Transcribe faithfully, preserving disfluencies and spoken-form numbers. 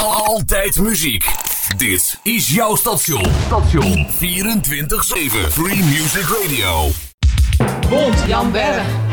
Altijd muziek. Dit is jouw station. Station vierentwintig zeven. Free Music Radio. Bond, Jan Berg.